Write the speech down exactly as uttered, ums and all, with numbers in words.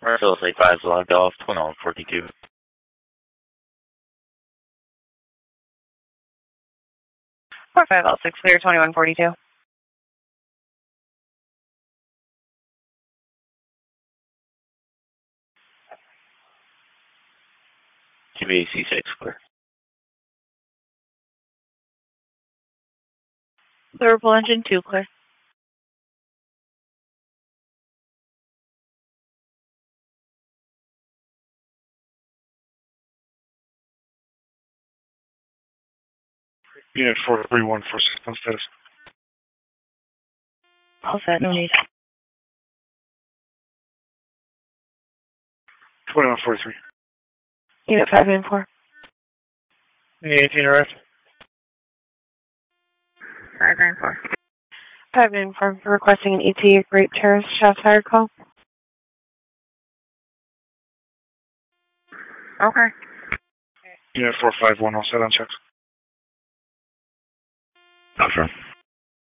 Marcellus eight five is logged off, twenty-one forty-two. four five L six, clear, twenty-one forty-two. G B A C six, clear. Liverpool engine two, clear. Unit four three one for system status. All set, no need. twenty-one forty-three. Unit five nine four. eighteen arrived. five nine four. five nine four, requesting an E T A Great Terrace shots fired call. Okay. Unit four five one, all set on checks. Confirm.